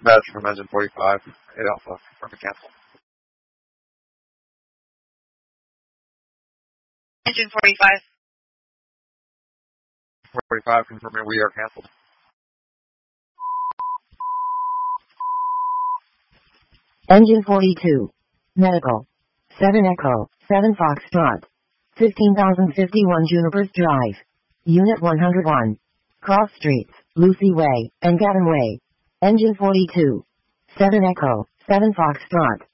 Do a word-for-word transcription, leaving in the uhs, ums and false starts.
That's from engine forty-five, eight Alpha, from the cancel. Engine forty-five. forty-five, confirming we are canceled. Engine forty-two. Medical. seven Echo, seven Foxtrot. fifteen thousand fifty-one Junipers Drive. Unit one hundred one. Cross Streets, Lucy Way, and Gavin Way. Engine forty-two. seven Echo, seven Foxtrot.